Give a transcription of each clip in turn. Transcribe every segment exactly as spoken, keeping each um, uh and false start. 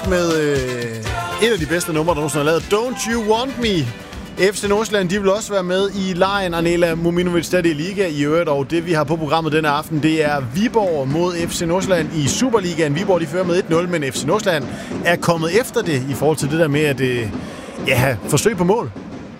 Brink med øh, et af de bedste numre, der nogensinde har lavet. Don't You Want Me. F C Nordsjælland, de vil også være med i lejen. Arnela Mominovic, der er det Liga i øvrigt, og det vi har på programmet denne aften, det er Viborg mod F C Nordsjælland i Superligaen. Viborg, de fører med et nul, men F C Nordsjælland er kommet efter det i forhold til det der med at øh, ja, forsøg på mål.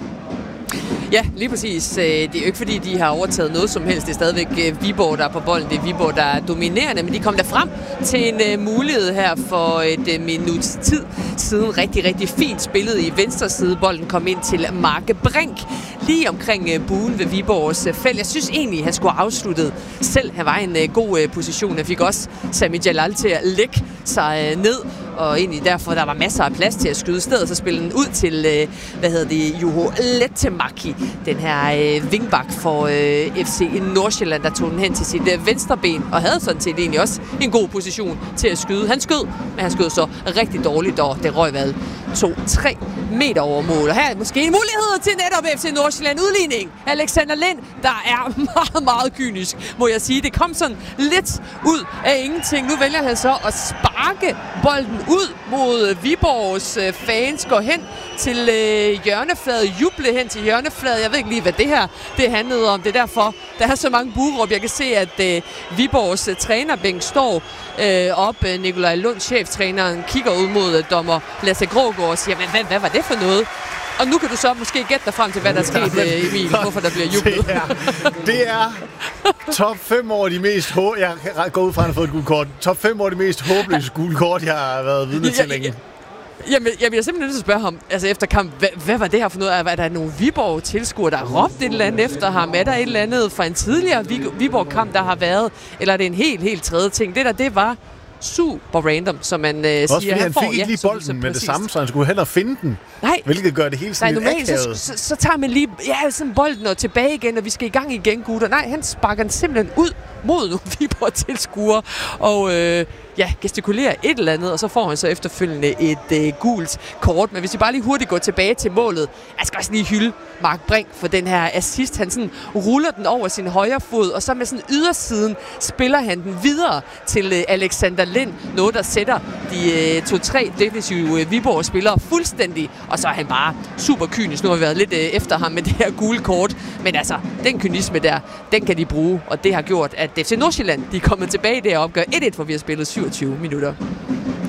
Ja, lige præcis. Det er jo ikke fordi, de har overtaget noget som helst. Det er stadigvæk Viborg, der er på bolden. Det er Viborg, der er dominerende, men de kom der frem til en uh, mulighed her for et uh, minuts tid siden. Rigtig, rigtig fint spillet i venstre side. Bolden kom ind til Mark Brink lige omkring uh, buen ved Viborgs uh, felt. Jeg synes egentlig, han skulle have afsluttet selv. Han var i en uh, god uh, position. Han fik også Sami Jalal til at lægge sig uh, ned. Og egentlig derfor, der var masser af plads til at skyde. I stedet så spillede den ud til, øh, hvad hedder det, Juho Lehtomäki, den her øh, vingbak for øh, F C Nordsjælland, der tog den hen til sit øh, venstre ben, og havde sådan set egentlig også en god position til at skyde. Han skød, men han skød så rigtig dårligt, og det røg hvad to tre meter over mål. Og her er måske en mulighed til netop F C Nordsjælland udligning. Alexander Lind, der er meget, meget kynisk, må jeg sige. Det kom sådan lidt ud af ingenting. Nu vælger han så at sparke bolden ud mod Viborgs øh, fans, går hen til øh, hjørnefladet, juble hen til hjørnefladet. Jeg ved ikke lige, hvad det her det handlede om. Det er derfor, der er så mange buråb. Jeg kan se, at øh, Viborgs øh, trænerbænk står øh, op. Nikolaj Lund, cheftræneren, kigger ud mod øh, dommer Lasse Grågaard og siger, hvad, hvad var det for noget? Og nu kan du så måske gætte dig frem til, hvad der er sket, øh, Emil. Hvorfor der bliver jublet. Det er, det er top fem over de mest hå- jeg går ud fra, at han har fået et gult kort. Top fem over de mest håbløse gule kort, jeg har været vidne til længe. Jamen, jeg bliver simpelthen nødt til at spørge ham, altså efter kamp, hvad, hvad var det her for noget? Er der nogle Viborg-tilskuere, der har råbt et eller andet efter ham? Er der et eller andet fra en tidligere Viborg-kamp, der har været? Eller er det en helt, helt tredje ting? Det der, det var super random, som man øh, også siger. Han, han fik får, ikke ja, lige bolden så, med præcis. Det samme, så han skulle hellere finde den. Nej. Hvilket gør det hele sådan Nej, lidt akavet. Så, så, så tager man lige ja, sådan bolden og tilbage igen, og vi skal i gang igen, gutter. Nej, han sparker den simpelthen ud mod nogle Viborg-tilskuere, og øh, ja, gestikulerer et eller andet, og så får han så efterfølgende et øh, gult kort. Men hvis vi bare lige hurtigt går tilbage til målet, jeg skal også lige hylde Mark Brink for den her assist. Han sådan ruller den over sin højre fod, og så med sådan ydersiden spiller han den videre til øh, Alexander Lind. Noget, der sætter de øh, to-tre defensive øh, Viborg-spillere fuldstændig, og så er han bare super kynisk. Nu har vi været lidt øh, efter ham med det her gule kort, men altså, den kynisme der, den kan de bruge, og det har gjort, at F C Nordsjælland, de er kommet tilbage der og opgør et et, for vi har spillet syvogtyve minutter.